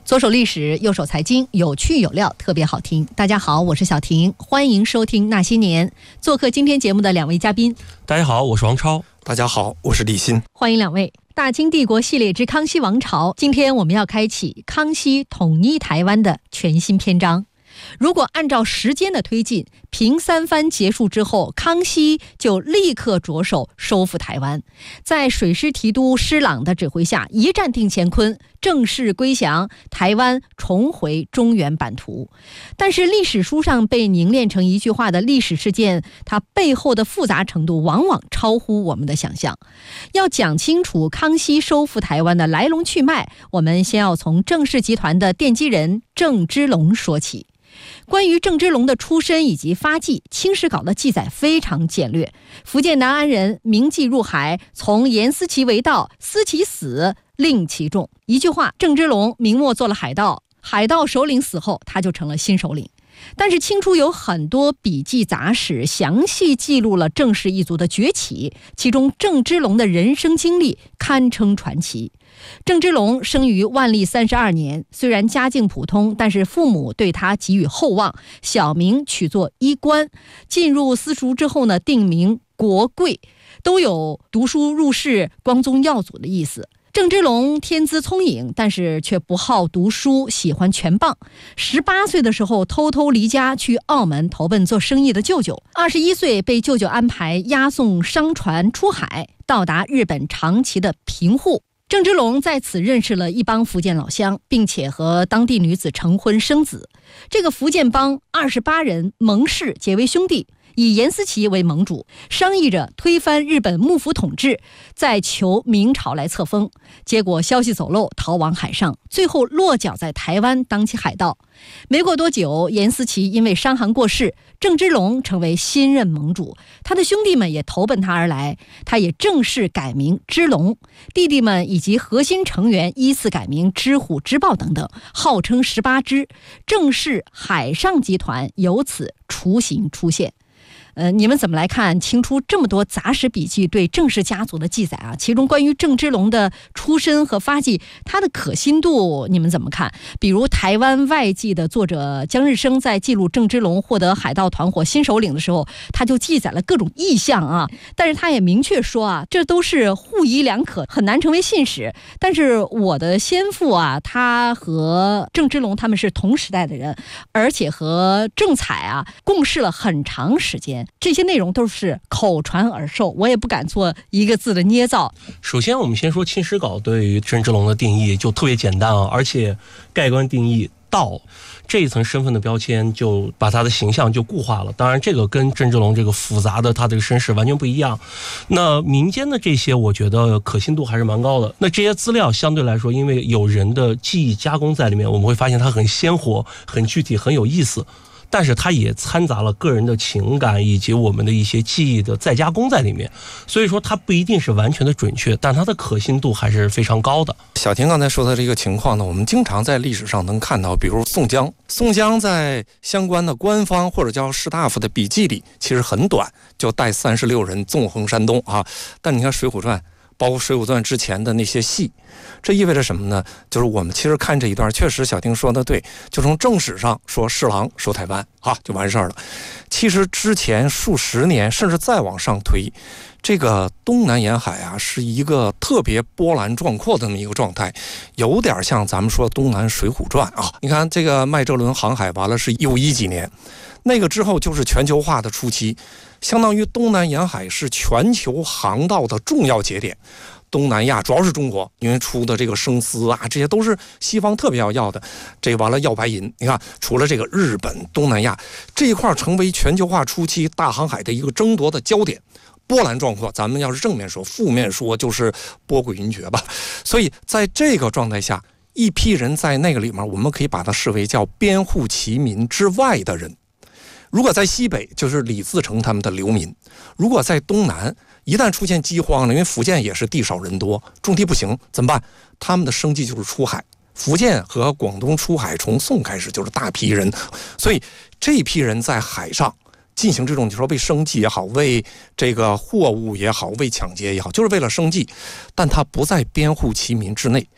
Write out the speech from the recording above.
左手历史，右手财经，有趣有料，特别好听。大家好，我是小婷，欢迎收听那些年。做客今天节目的两位嘉宾， 大家好，我是王超。 大家好，我是李欣。 欢迎两位。大清帝国系列之康熙王朝，今天我们要开启康熙统一台湾的全新篇章。如果按照时间的推进，平三藩结束之后，康熙就立刻着手收复台湾，在水师提督施琅的指挥下，一战定乾坤，正式归降，台湾重回中原版图。但是历史书上被凝练成一句话的历史事件，它背后的复杂程度往往超乎我们的想象。要讲清楚康熙收复台湾的来龙去脉，我们先要从郑氏集团的奠基人郑芝龙说起。关于郑芝龙的出身以及发迹，清史稿的记载非常简略。福建南安人，名妓入海，从严思齐为盗，思其死，令其重。一句话，郑芝龙明末做了海盗，海盗首领死后，他就成了新首领。但是清初有很多笔记杂史详细记录了郑氏一族的崛起，其中郑芝龙的人生经历堪称传奇。郑芝龙生于万历32年，虽然家境普通，但是父母对他给予厚望，小名取作衣冠。进入私塾之后呢，定名国贵，都有读书入仕、光宗耀祖的意思。郑芝龙天资聪颖，但是却不好读书，喜欢拳棒。18岁的时候偷偷离家去澳门投奔做生意的舅舅。21岁被舅舅安排押送商船出海，到达日本长崎的平户。郑芝龙在此认识了一帮福建老乡，并且和当地女子成婚生子。这个福建帮28人盟氏结为兄弟，以严思齐为盟主，商议着推翻日本幕府统治，再求明朝来册封。结果消息走漏，逃往海上，最后落脚在台湾当起海盗。没过多久，严思齐因为伤寒过世，郑芝龙成为新任盟主，他的兄弟们也投奔他而来，他也正式改名芝龙，弟弟们以及核心成员依次改名知虎、知豹等等，号称18支，郑氏海上集团由此雏形出现。你们怎么来看清初这么多杂史笔记对郑氏家族的记载啊？其中关于郑芝龙的出身和发迹，他的可信度你们怎么看？比如台湾外记的作者江日升在记录郑芝龙获得海盗团伙新首领的时候，他就记载了各种异象啊，但是他也明确说啊，这都是互疑两可，很难成为信史。但是我的先父啊，他和郑芝龙他们是同时代的人，而且和郑采啊共事了很长时间。这些内容都是口传耳授，我也不敢做一个字的捏造。 首先我们先说清史稿对于郑芝龙的定义就特别简单啊，而且盖棺定义盗这一层身份的标签，就把他的形象就固化了。当然这个跟郑芝龙这个复杂的他这个身世完全不一样。那民间的这些我觉得可信度还是蛮高的。那这些资料相对来说，因为有人的记忆加工在里面，我们会发现它很鲜活、很具体、很有意思，但是它也掺杂了个人的情感以及我们的一些记忆的再加工在里面，所以说它不一定是完全的准确，但它的可信度还是非常高的。 小婷刚才说的这个情况呢，我们经常在历史上能看到，比如宋江在相关的官方或者叫士大夫的笔记里其实很短，就带36人纵横山东啊。但你看《水浒传》，包括《水浒传》之前的那些戏，这意味着什么呢？就是我们其实看这一段，确实小丁说的对，就从正史上说施琅收台湾啊，就完事儿了。其实之前数十年，甚至再往上推，这个东南沿海啊，是一个特别波澜壮阔的这么一个状态，有点像咱们说东南水浒传啊。你看这个麦哲伦航海完了是151几年，那个之后就是全球化的初期，相当于东南沿海是全球航道的重要节点。东南亚主要是中国，因为出的这个生丝啊，这些都是西方特别要的。这完了要白银，你看除了这个日本、东南亚这一块成为全球化初期大航海的一个争夺的焦点，波澜壮阔。咱们要是正面说，负面说就是波诡云谲吧。所以在这个状态下，一批人在那个里面，我们可以把它视为叫编户齐民之外的人。如果在西北，就是李自成他们的流民；如果在东南，一旦出现饥荒了，因为福建也是地少人多，种地不行，怎么办？他们的生计就是出海。福建和广东出海，从宋开始就是大批人，所以这批人在海上进行这种，你说为生计也好，为这个货物也好，为抢劫也好，就是为了生计，但他不在编户齐民之内，